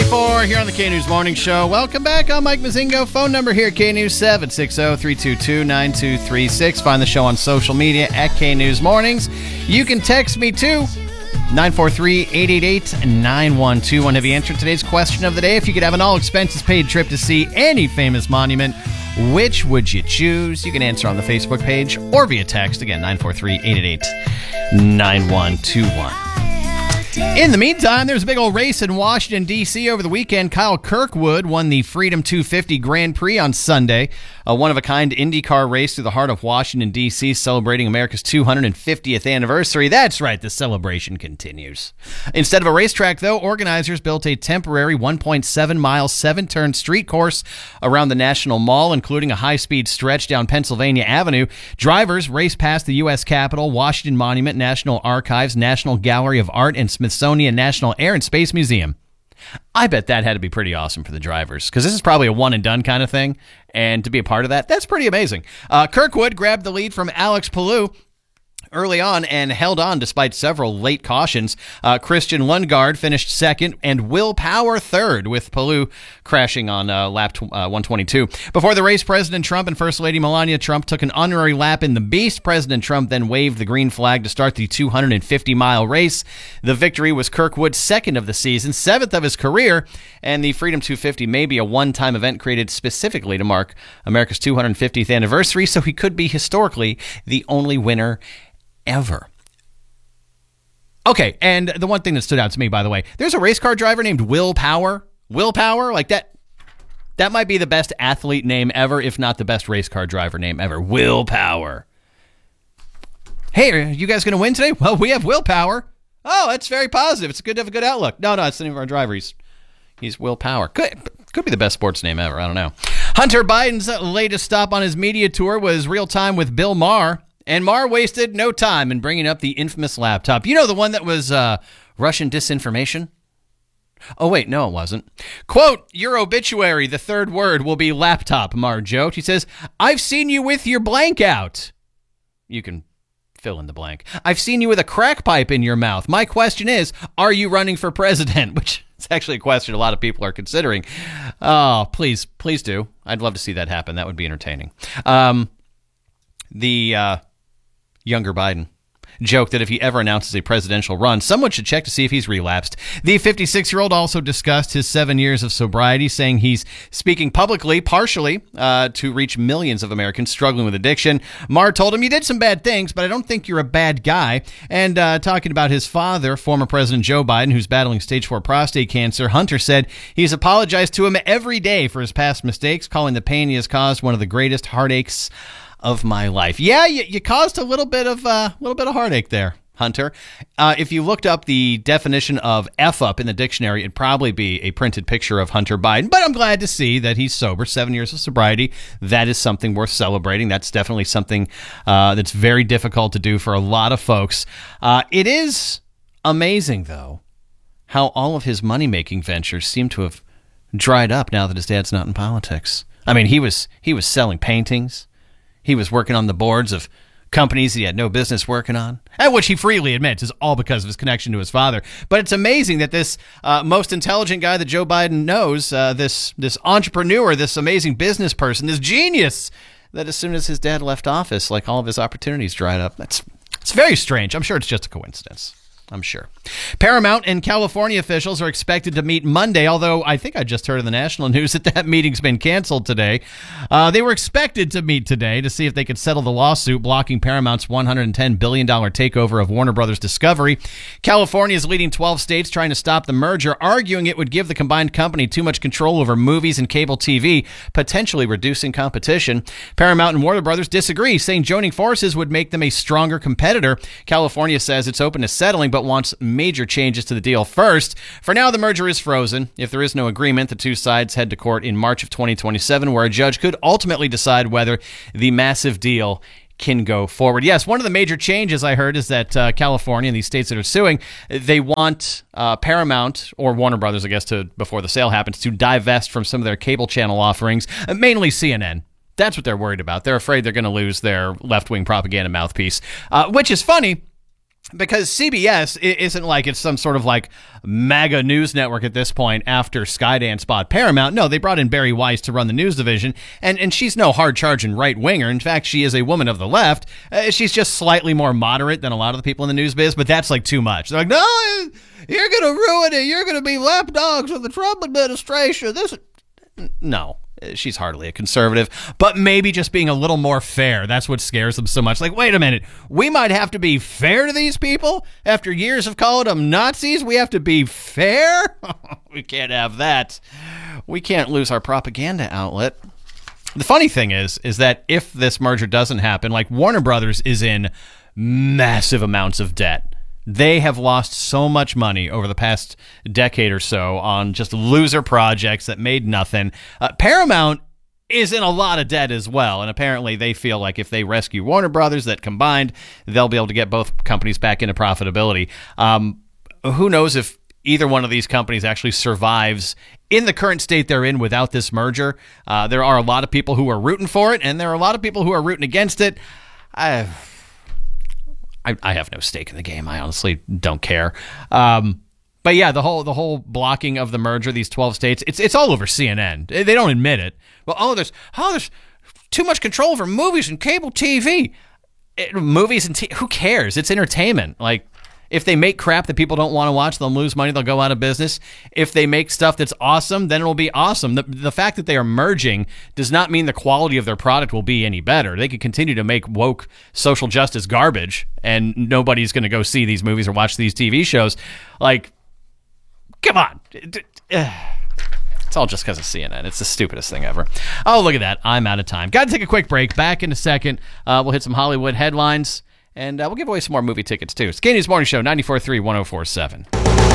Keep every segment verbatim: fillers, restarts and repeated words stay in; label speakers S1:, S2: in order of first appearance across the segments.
S1: twenty-four here on the K-News Morning Show. Welcome back. I'm Mike Mazingo. Phone number here, K-News seven six zero, three two two, nine two three six. Find the show on social media at K-News Mornings. You can text me too. nine four three, eight eight eight, nine one two one. Have you answered today's question of the day? If you could have an all-expenses-paid trip to see any famous monument, which would you choose? You can answer on the Facebook page or via text. Again, nine four three, eight eight eight, nine one two one. In the meantime, there's a big old race in Washington, D C over the weekend. Kyle Kirkwood won the Freedom two fifty Grand Prix on Sunday, a one-of-a-kind IndyCar race through the heart of Washington, D C, celebrating America's two hundred fiftieth anniversary. That's right, the celebration continues. Instead of a racetrack, though, organizers built a temporary one point seven mile, seven-turn street course around the National Mall, including a high-speed stretch down Pennsylvania Avenue. Drivers raced past the U S Capitol, Washington Monument, National Archives, National Gallery of Art, and Smithsonian National Air and Space Museum. I bet that had to be pretty awesome for the drivers, because this is probably a one-and-done kind of thing, and to be a part of that, that's pretty amazing. Uh, Kirkwood grabbed the lead from Alex Palou early on and held on despite several late cautions. Uh, Christian Lundgaard finished second and Will Power third, with Palou crashing on uh, lap t- uh, one twenty-two. Before the race, President Trump and First Lady Melania Trump took an honorary lap in the Beast. President Trump then waved the green flag to start the two hundred fifty mile race. The victory was Kirkwood's second of the season, seventh of his career, and the Freedom two fifty may be a one-time event created specifically to mark America's two hundred fiftieth anniversary, so he could be historically the only winner ever. Okay, and the one thing that stood out to me, by the way, there's a race car driver named Will Power. Will Power? Like that, that might be the best athlete name ever, if not the best race car driver name ever. Will Power. Hey, are you guys going to win today? Well, we have Will Power. Oh, that's very positive. It's good to have a good outlook. No, no, it's the name of our driver. He's, he's Will Power. Could, could be the best sports name ever. I don't know. Hunter Biden's latest stop on his media tour was Real Time with Bill Maher. And Maher wasted no time in bringing up the infamous laptop. You know, the one that was uh, Russian disinformation? Oh, wait, no, it wasn't. Quote, your obituary, the third word will be laptop, Maher joked. He says, I've seen you with your blank out. You can fill in the blank. I've seen you with a crack pipe in your mouth. My question is, are you running for president? Which is actually a question a lot of people are considering. Oh, please, please do. I'd love to see that happen. That would be entertaining. Um, the... Uh, Younger Biden joked that if he ever announces a presidential run, someone should check to see if he's relapsed. The fifty-six-year-old also discussed his seven years of sobriety, saying he's speaking publicly, partially, uh, to reach millions of Americans struggling with addiction. Maher told him, you did some bad things, but I don't think you're a bad guy. And uh, talking about his father, former President Joe Biden, who's battling stage four prostate cancer, Hunter said he's apologized to him every day for his past mistakes, calling the pain he has caused one of the greatest heartaches of my life. Yeah, you, you caused a little bit of a uh, little bit of heartache there, Hunter. Uh, if you looked up the definition of F up in the dictionary, it'd probably be a printed picture of Hunter Biden. But I'm glad to see that he's sober. Seven years of sobriety. That is something worth celebrating. That's definitely something uh, that's very difficult to do for a lot of folks. Uh, it is amazing, though, how all of his money-making ventures seem to have dried up now that his dad's not in politics. I mean, he was he was selling paintings. He was working on the boards of companies he had no business working on, and which he freely admits is all because of his connection to his father. But it's amazing that this uh, most intelligent guy that Joe Biden knows, uh, this this entrepreneur, this amazing business person, this genius, that as soon as his dad left office, like all of his opportunities dried up. That's it's very strange. I'm sure it's just a coincidence. I'm sure. Paramount and California officials are expected to meet Monday, although I think I just heard in the national news that that meeting's been canceled today. Uh, they were expected to meet today to see if they could settle the lawsuit blocking Paramount's one hundred ten billion dollars takeover of Warner Brothers Discovery. California is leading twelve states trying to stop the merger, arguing it would give the combined company too much control over movies and cable T V, potentially reducing competition. Paramount and Warner Brothers disagree, saying joining forces would make them a stronger competitor. California says it's open to settling, but wants major changes to the deal first. For now, the merger is frozen. If there is no agreement, the two sides head to court in March of twenty twenty-seven, where a judge could ultimately decide whether the massive deal can go forward. Yes, one of the major changes I heard is that uh, California and these states that are suing, they want uh, Paramount or Warner Brothers, I guess, to before the sale happens, to divest from some of their cable channel offerings, mainly C N N. That's what they're worried about. They're afraid they're going to lose their left-wing propaganda mouthpiece, uh, which is funny, Because C B S isn't like it's some sort of like mega news network at this point after Skydance bought Paramount. No, they brought in Barry Weiss to run the news division, and, and she's no hard-charging right-winger. In fact, she is a woman of the left. Uh, she's just slightly more moderate than a lot of the people in the news biz, but that's like too much. They're like, no, you're going to ruin it. You're going to be lapdogs of the Trump administration. This, no. She's hardly a conservative, but maybe just being a little more fair. That's what scares them so much. Like, wait a minute, we might have to be fair to these people after years of calling them Nazis. We have to be fair. We can't have that. We can't lose our propaganda outlet. The funny thing is, is that if this merger doesn't happen, like Warner Brothers is in massive amounts of debt. They have lost so much money over the past decade or so on just loser projects that made nothing. Uh, Paramount is in a lot of debt as well, and apparently they feel like if they rescue Warner Brothers, that combined, they'll be able to get both companies back into profitability. Um, who knows if either one of these companies actually survives in the current state they're in without this merger. Uh, there are a lot of people who are rooting for it, and there are a lot of people who are rooting against it. I I, I have no stake in the game. I honestly don't care. Um, but yeah, the whole the whole blocking of the merger, these twelve states, it's it's all over C N N. They don't admit it. Well, oh, there's oh, there's too much control over movies and cable T V. It, movies and t- who cares? It's entertainment. Like, if they make crap that people don't want to watch, they'll lose money. They'll go out of business. If they make stuff that's awesome, then it'll be awesome. The, the fact that they are merging does not mean the quality of their product will be any better. They could continue to make woke social justice garbage, and nobody's going to go see these movies or watch these T V shows. Like, come on. It's all just because of C N N. It's the stupidest thing ever. Oh, look at that. I'm out of time. Got to take a quick break. Back in a second. Uh, we'll hit some Hollywood headlines. And uh, we'll give away some more movie tickets, too. It's K News Morning Show, ninety-four point three, one oh four point seven.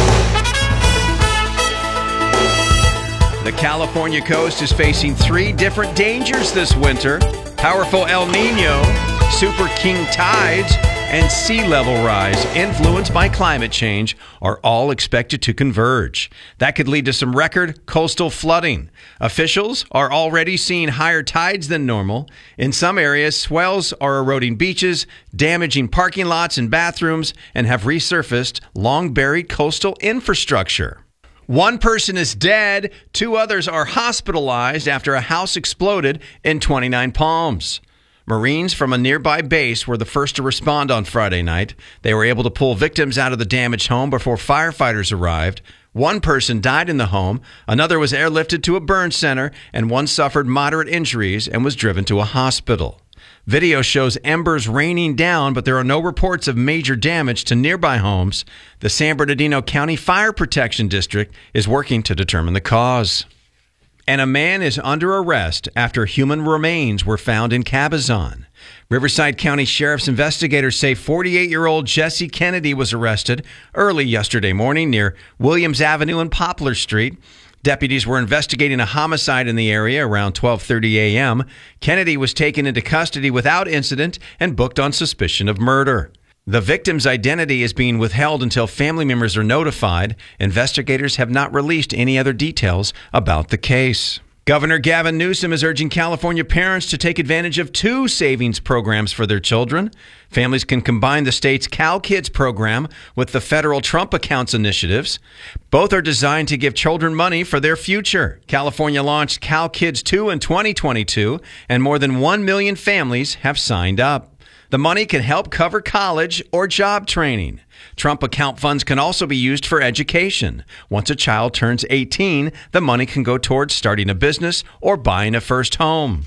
S2: The California coast is facing three different dangers this winter. Powerful El Nino, super king tides, and sea level rise influenced by climate change are all expected to converge. That could lead to some record coastal flooding. Officials are already seeing higher tides than normal. In some areas, swells are eroding beaches, damaging parking lots and bathrooms, and have resurfaced long-buried coastal infrastructure. One person is dead. Two others are hospitalized after a house exploded in twenty-nine Palms. Marines from a nearby base were the first to respond on Friday night. They were able to pull victims out of the damaged home before firefighters arrived. One person died in the home, another was airlifted to a burn center, and one suffered moderate injuries and was driven to a hospital. Video shows embers raining down, but there are no reports of major damage to nearby homes. The San Bernardino County Fire Protection District is working to determine the cause. And a man is under arrest after human remains were found in Cabazon. Riverside County Sheriff's investigators say forty-eight-year-old Jesse Kennedy was arrested early yesterday morning near Williams Avenue and Poplar Street. Deputies were investigating a homicide in the area around twelve thirty a.m. Kennedy was taken into custody without incident and booked on suspicion of murder. The victim's identity is being withheld until family members are notified. Investigators have not released any other details about the case. Governor Gavin Newsom is urging California parents to take advantage of two savings programs for their children. Families can combine the state's Cal Kids program with the federal Trump Accounts initiatives. Both are designed to give children money for their future. California launched Cal Kids two in twenty twenty-two, and more than one million families have signed up. The money can help cover college or job training. Trump account funds can also be used for education. Once a child turns eighteen, the money can go towards starting a business or buying a first home.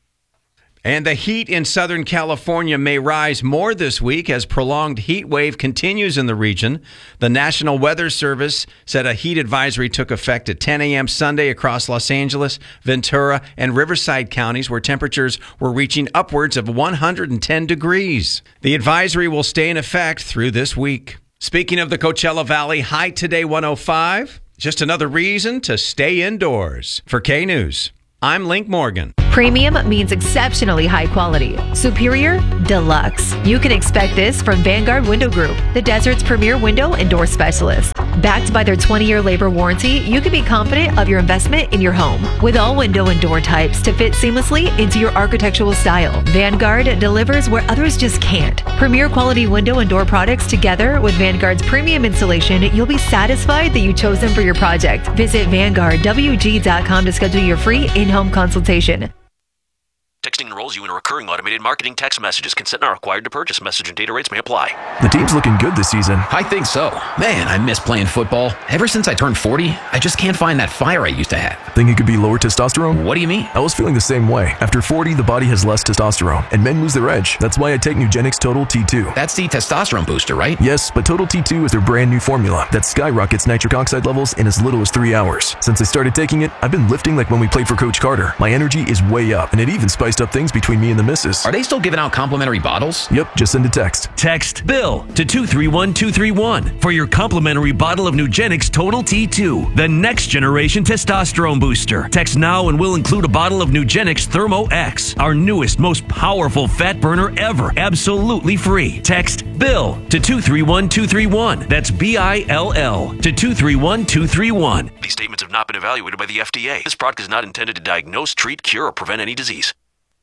S2: And the heat in Southern California may rise more this week as prolonged heat wave continues in the region. The National Weather Service said a heat advisory took effect at ten a.m. Sunday across Los Angeles, Ventura, and Riverside counties, where temperatures were reaching upwards of one hundred ten degrees. The advisory will stay in effect through this week. Speaking of the Coachella Valley, high today one oh five. Just another reason to stay indoors. For K News, I'm Link Morgan.
S3: Premium means exceptionally high quality. Superior, deluxe. You can expect this from Vanguard Window Group, the desert's premier window and door specialist. Backed by their twenty-year labor warranty, you can be confident of your investment in your home. With all window and door types to fit seamlessly into your architectural style, Vanguard delivers where others just can't. Premier quality window and door products together with Vanguard's premium installation, you'll be satisfied that you chose them for your project. Visit Vanguard W G dot com to schedule your free in-home consultation.
S4: Texting enrolls you in a recurring automated marketing text messages. Consent not required to purchase. Message and data rates may apply.
S5: The team's looking good this season.
S6: I think so. Man, I miss playing football. Ever since I turned forty, I just can't find that fire I used to have.
S5: Think it could be lower testosterone?
S6: What do you mean?
S5: I was feeling the same way. After forty, the body has less testosterone, and men lose their edge. That's why I take Nugenix Total T two.
S6: That's the testosterone booster, right?
S5: Yes, but Total T two is their brand new formula that skyrockets nitric oxide levels in as little as three hours. Since I started taking it, I've been lifting like when we played for Coach Carter. My energy is way up, and it even spiced up things between me and the missus.
S6: Are they still giving out complimentary bottles?
S5: Yep, just send a text.
S7: Text BILL to two three one two three one for your complimentary bottle of Nugenix Total T two, the next generation testosterone booster. Text now and we'll include a bottle of Nugenix Thermo X, our newest, most powerful fat burner ever, absolutely free. Text BILL to two three one two three one. That's B I L L to two three one two three one.
S4: These statements have not been evaluated by the F D A. This product is not intended to diagnose, treat, cure, or prevent any disease.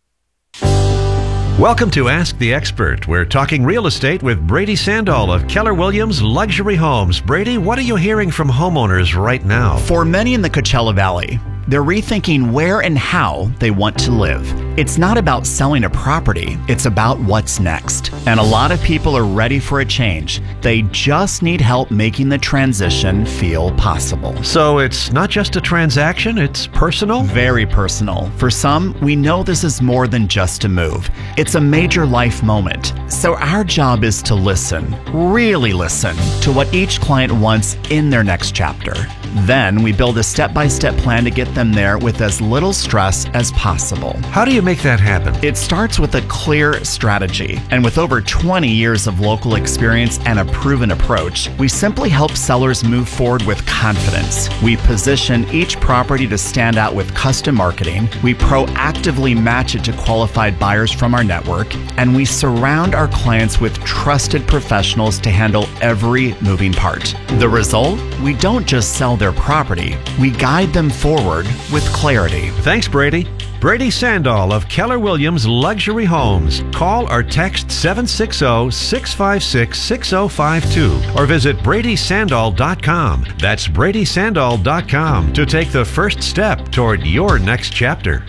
S2: Welcome to Ask the Expert. We're talking real estate with Brady Sandall of Keller Williams Luxury Homes. Brady, what are you hearing from homeowners right now?
S8: For many in the Coachella Valley, they're rethinking where and how they want to live. It's not about selling a property, it's about what's next. And a lot of people are ready for a change. They just need help making the transition feel possible.
S2: So it's not just a transaction, it's personal?
S8: Very personal. For some, we know this is more than just a move. It's a major life moment. So our job is to listen, really listen, to what each client wants in their next chapter. Then we build a step-by-step plan to get them there with as little stress as possible.
S2: How do you make that happen?
S8: It starts with a clear strategy. And with over twenty years of local experience and a proven approach, we simply help sellers move forward with confidence. We position each property to stand out with custom marketing. We proactively match it to qualified buyers from our network. And we surround our clients with trusted professionals to handle every moving part. The result? We don't just sell their property, we guide them forward with clarity.
S2: Thanks, Brady. Brady Sandall of Keller Williams Luxury Homes. Call or text seven six zero, six five six, six zero five two or visit Brady Sandall dot com. That's Brady Sandall dot com to take the first step toward your next chapter.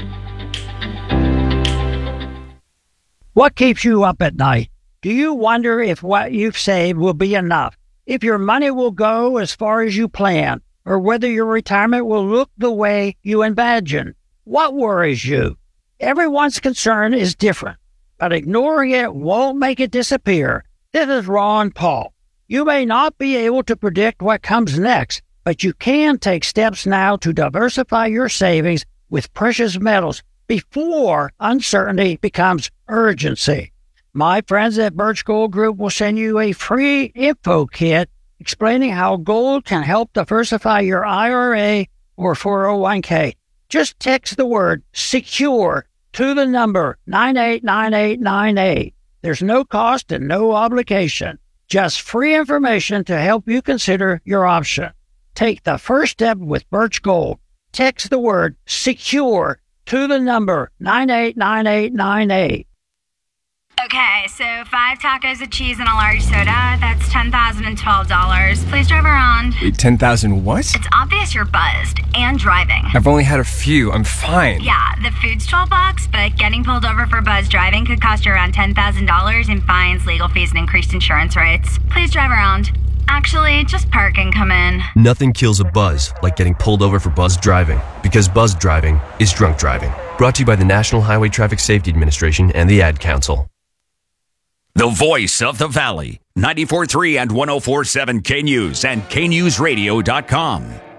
S9: What keeps you up at night? Do you wonder if what you've saved will be enough? If your money will go as far as you plan? Or whether your retirement will look the way you imagine? What worries you? Everyone's concern is different, but ignoring it won't make it disappear. This is Ron Paul. You may not be able to predict what comes next, but you can take steps now to diversify your savings with precious metals before uncertainty becomes urgency. My friends at Birch Gold Group will send you a free info kit explaining how gold can help diversify your I R A or four oh one k. Just text the word SECURE to the number nine eight nine eight nine eight. There's no cost and no obligation. Just free information to help you consider your option. Take the first step with Birch Gold. Text the word SECURE to the number nine eight nine eight nine eight.
S10: Okay, so five tacos of cheese and a large soda, that's ten thousand twelve dollars. Please drive around.
S11: Wait, ten thousand what?
S10: It's obvious you're buzzed and driving.
S11: I've only had a few. I'm fine.
S10: Yeah, the food's twelve bucks, but getting pulled over for buzz driving could cost you around ten thousand dollars in fines, legal fees, and increased insurance rates. Please drive around. Actually, just park and come in.
S12: Nothing kills a buzz like getting pulled over for buzz driving, because buzz driving is drunk driving. Brought to you by the National Highway Traffic Safety Administration and the Ad Council.
S13: The voice of the Valley, ninety-four point three and one oh four point seven K News and K News Radio dot com.